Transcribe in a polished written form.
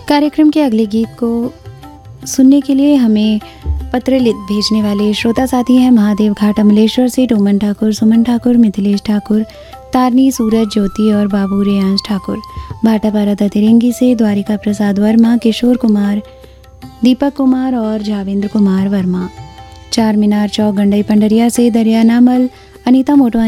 कार्यक्रम के अगले गीत को सुनने के लिए हमें पत्र भेजने वाले श्रोता साथी हैं महादेव घाट अमलेश्वर से टोमन ठाकुर, सुमन ठाकुर, मिथिलेश ठाकुर, तारनी, सूरज, ज्योति और बाबू रेयांश ठाकुर। भाटापारा दतिरेंगी से द्वारिका प्रसाद वर्मा, किशोर कुमार, दीपक कुमार और जावेंद्र कुमार वर्मा। चार मीनार चौक गंडई पंडरिया से दरिया नामल, अनीता मोटवानी